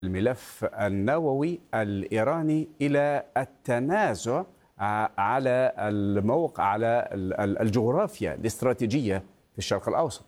الملف النووي الإيراني إلى التنازع على الموقع، على الجغرافيا الاستراتيجية في الشرق الأوسط.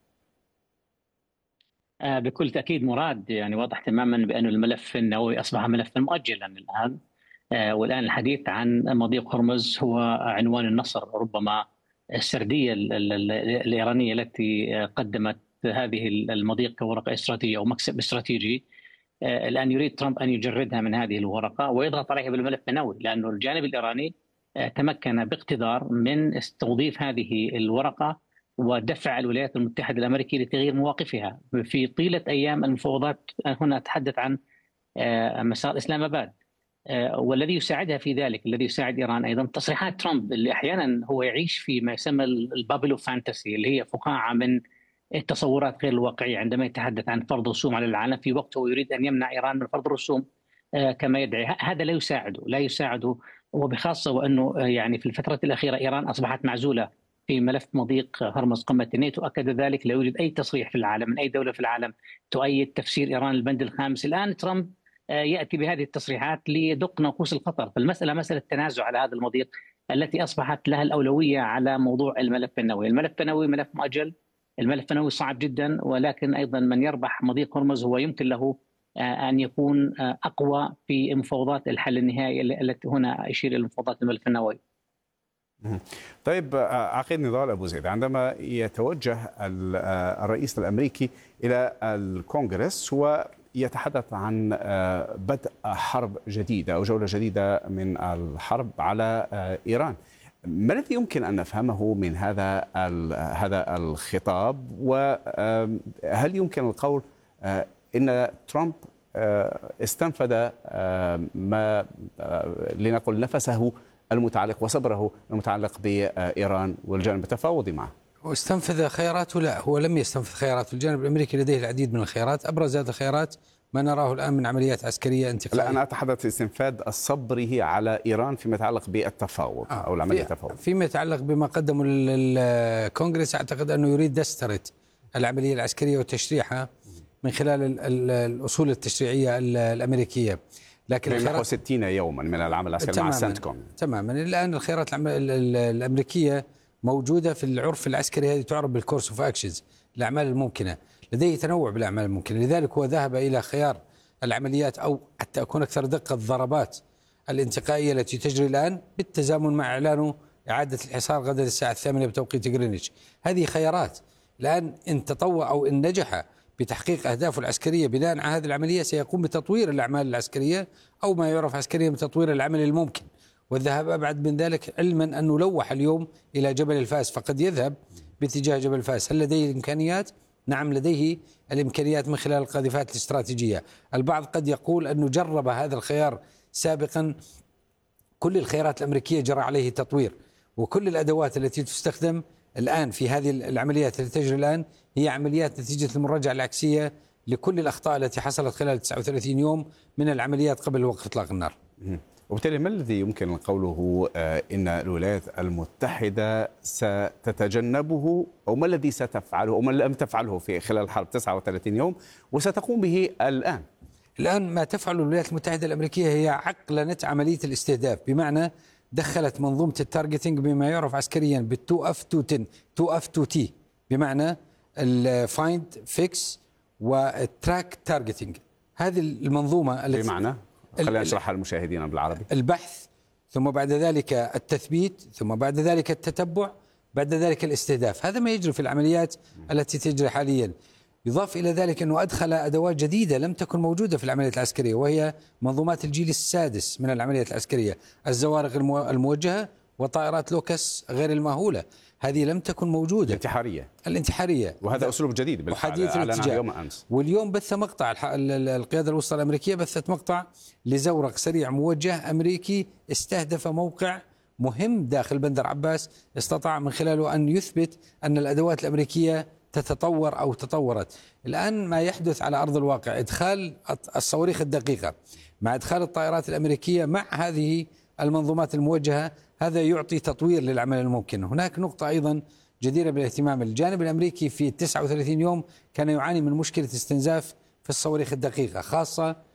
بكل تأكيد مراد، يعني واضح تماما بأن الملف النووي أصبح ملفا مؤجلا الآن. والآن الحديث عن مضيق هرمز هو عنوان النصر، ربما السردية الإيرانية التي قدمت هذه المضيق كورقة استراتيجية أو مكسب استراتيجي. الآن يريد ترامب أن يجردها من هذه الورقة ويضغط عليها بالملف النووي، لأنه الجانب الإيراني تمكن باقتدار من توظيف هذه الورقة ودفع الولايات المتحدة الأمريكية لتغيير مواقفها في طيلة أيام المفاوضات. هنا أتحدث عن مسار إسلام آباد، والذي يساعدها في ذلك، الذي يساعد إيران أيضا تصريحات ترامب اللي أحيانا هو يعيش في ما يسمى البابلو فانتسي، اللي هي فقاعة من التصورات غير الواقعية، عندما يتحدث عن فرض رسوم على العالم في وقت هو يريد أن يمنع إيران من فرض الرسوم كما يدعي. هذا لا يساعده، وبخاصة وأنه يعني في الفترة الأخيرة إيران أصبحت معزولة في ملف مضيق هرمز. قمة الناتو أكد ذلك، لا يوجد أي تصريح في العالم من أي دولة في العالم تؤيد تفسير إيران البند الخامس. الآن ترامب يأتي بهذه التصريحات ليدق ناقوس الخطر. فالمسألة مسألة تنازع على هذا المضيق التي أصبحت لها الأولوية على موضوع الملف النووي. الملف النووي ملف مؤجل، الملف النووي صعب جدا، ولكن أيضا من يربح مضيق هرمز هو يمكن له أن يكون أقوى في مفاوضات الحل النهائي التي هنا يشير إلى مفاوضات الملف النووي. طيب عقيد نضال أبو زيد، عندما يتوجه الرئيس الأمريكي إلى الكونغرس ويتحدث عن بدء حرب جديدة أو جولة جديدة من الحرب على إيران، ما الذي يمكن أن نفهمه من هذا الخطاب؟ وهل يمكن القول إن ترامب استنفذ ما لنقل نفسه المتعلق وصبره المتعلق بإيران والجانب التفاوضي معه؟ واستنفذ خياراته؟ لا، هو لم يستنفذ خياراته. الجانب الأمريكي لديه العديد من الخيارات، أبرز هذه الخيارات ما نراه الآن من عمليات عسكرية انتقالية. لا، أنا أتحدث استنفاذ صبره على إيران فيما يتعلق بالتفاوض أو العملية التفاوضية. فيما يتعلق بما قدمه الكونغرس، أعتقد أنه يريد دسترة العملية العسكرية وتشريحها من خلال الأصول التشريعية الأمريكية. لكن نحو 60 يوما من العمل العسكري مع سنتكوم. تماما. الآن الخيارات الأمريكية موجودة في العرف العسكري، هذه تعرف بالكورس اوف اكشنز، الأعمال الممكنة. لديه تنوع بالأعمال الممكنة، لذلك هو ذهب إلى خيار العمليات أو حتى أكون أكثر دقة الضربات الانتقائية التي تجري الآن بالتزامن مع إعلانه إعادة الحصار غدا الساعة 8 بتوقيت غرينتش. هذه خيارات. الآن إن تطوع أو إن نجح بتحقيق أهدافه العسكرية بناء على هذه العملية، سيقوم بتطوير الأعمال العسكرية أو ما يعرف عسكريا بتطوير العمل الممكن، والذهاب أبعد من ذلك، علما أنه لوح اليوم إلى جبل الفاس، فقد يذهب باتجاه جبل الفاس. هل لديه الإمكانيات؟ نعم، لديه الإمكانيات من خلال القاذفات الاستراتيجية. البعض قد يقول أنه جرب هذا الخيار سابقا. كل الخيارات الأمريكية جرى عليه تطوير، وكل الأدوات التي تستخدم الآن في هذه العمليات التي تجري الآن هي عمليات نتيجة المراجعة العكسية لكل الأخطاء التي حصلت خلال 39 يوم من العمليات قبل وقف إطلاق النار. وبالتالي ما الذي يمكن قوله إن الولايات المتحدة ستتجنبه، أو ما الذي ستفعله أو ما لم تفعله في خلال حرب 39 يوم وستقوم به الآن؟ الآن ما تفعله الولايات المتحدة الأمريكية هي عقلنة عملية الاستهداف، بمعنى دخلت منظومة التارجتينج بما يعرف عسكريا بالتو اف 2 تو اف 2 تي، بمعنى الفايند فيكس والتراك تارجتينج. هذه المنظومة التي بمعنى، خلينا نشرحها للمشاهدين بالعربي. البحث، ثم بعد ذلك التثبيت، ثم بعد ذلك التتبع، بعد ذلك الاستهداف. هذا ما يجري في العمليات التي تجري حاليا. يضاف إلى ذلك أنه أدخل أدوات جديدة لم تكن موجودة في العمليات العسكرية، وهي منظومات الجيل السادس من العمليات العسكرية، الزوارق الموجهة وطائرات لوكس غير المأهولة. هذه لم تكن موجودة. الانتحارية، وهذا أسلوب جديد بالفعل أعلنه يوم أمس. واليوم بث مقطع القيادة الوسطى الأمريكية بثت مقطع لزورق سريع موجه أمريكي استهدف موقع مهم داخل بندر عباس، استطاع من خلاله أن يثبت أن الأدوات الأمريكية تتطور أو تطورت. الآن ما يحدث على أرض الواقع إدخال الصواريخ الدقيقة مع إدخال الطائرات الأمريكية مع هذه المنظومات الموجهة، هذا يعطي تطوير للعمل الممكن. هناك نقطة أيضا جديرة بالاهتمام. الجانب الأمريكي في 39 يوم كان يعاني من مشكلة استنزاف في الصواريخ الدقيقة، خاصة